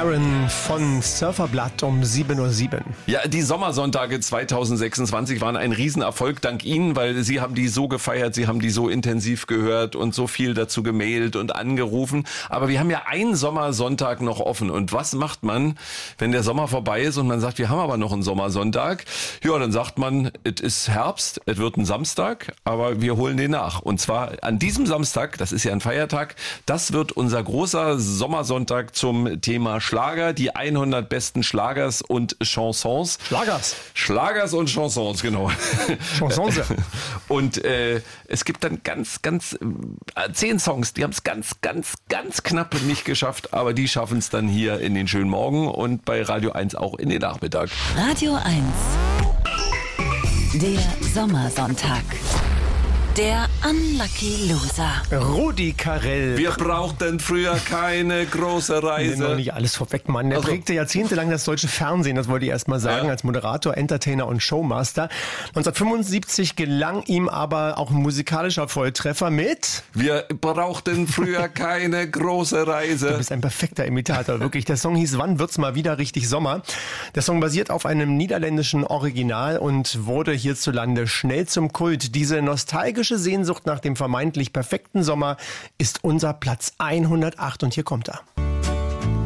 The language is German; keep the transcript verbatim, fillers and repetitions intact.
Aaron von Surferblatt um sieben Uhr sieben. Ja, die Sommersonntage zweitausendsechsundzwanzig waren ein Riesenerfolg dank Ihnen, weil Sie haben die so gefeiert, Sie haben die so intensiv gehört und so viel dazu gemailt und angerufen. Aber wir haben ja einen Sommersonntag noch offen. Und was macht man, wenn der Sommer vorbei ist und man sagt, wir haben aber noch einen Sommersonntag? Ja, dann sagt man, es ist Herbst, es wird ein Samstag, aber wir holen den nach. Und zwar an diesem Samstag, das ist ja ein Feiertag, das wird unser großer Sommersonntag zum Thema Schlager, die hundert besten Schlagers und Chansons. Schlagers. Schlagers und Chansons, genau. Chansons. Und äh, es gibt dann ganz, ganz äh, zehn Songs, die haben es ganz, ganz, ganz knapp nicht geschafft, aber die schaffen es dann hier in den schönen Morgen und bei Radio eins auch in den Nachmittag. Radio eins. Der Sommersonntag. Der Unlucky Loser. Rudi Carrell. Wir brauchten früher keine große Reise. Noch nicht alles vorweg, Mann. Er also, prägte jahrzehntelang das deutsche Fernsehen, das wollte ich erst mal sagen, ja. als Moderator, Entertainer und Showmaster. neunzehnhundertfünfundsiebzig gelang ihm aber auch ein musikalischer Volltreffer mit... Wir brauchten früher keine große Reise. Du bist ein perfekter Imitator, wirklich. Der Song hieß Wann wird's mal wieder richtig Sommer? Der Song basiert auf einem niederländischen Original und wurde hierzulande schnell zum Kult. Diese nostalgische Sehnsucht nach dem vermeintlich perfekten Sommer ist unser Platz hundertacht und hier kommt er.